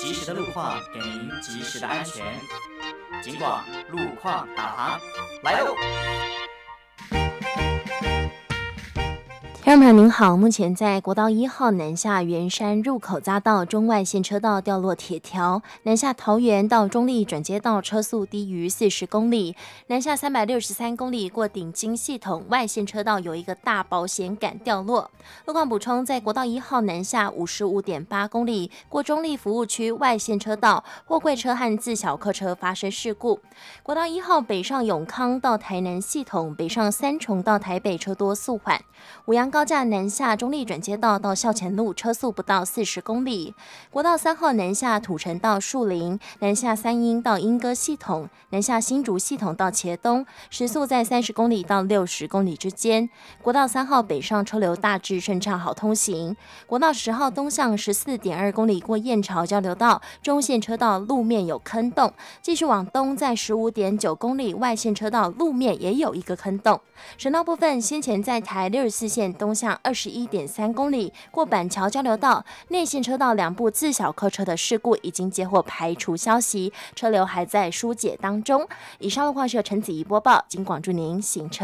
及时的路况，给您及时的安全。警广路况导航来喽！ 听众朋友您好，目前在国道1号南下圆山入口匝道中外线车道掉落铁条，南下桃园到中立转接道车速低于40公里，南下363公里过顶金系统外线车道有一个大保险杆掉落。路况补充，在国道1号南下55.8公里过中立服务区外线车道，货柜车和自小客车发生事故。国道1号北上永康到台南系统，北上三重到台北车多速缓。五杨高架南下中立转接道到校前路车速不到40公里。国道3号南下土城到树林，南下三鹰到莺歌系统，南下新竹系统到茄东，时速在30公里到60公里之间。国道3号北上车流大致顺畅好通行。国道10号东向14.2公里过燕巢交流道，中线车道路面有坑洞，继续往东在15.9公里外线车道路面也有一个坑洞。省道部分，先前在台64线东向21.3公里过板桥交流道内线车道两部自小客车的事故已经接获排除消息，车流还在疏解当中。以上路况是由陈子怡播报，警广祝您行车